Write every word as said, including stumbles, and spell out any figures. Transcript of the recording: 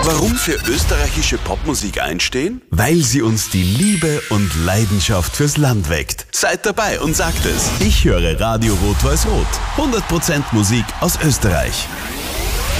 Warum für österreichische Popmusik einstehen? Weil sie uns die Liebe und Leidenschaft fürs Land weckt. Seid dabei und sagt es. Ich höre Radio Rot-Weiß-Rot. hundert Prozent Musik aus Österreich.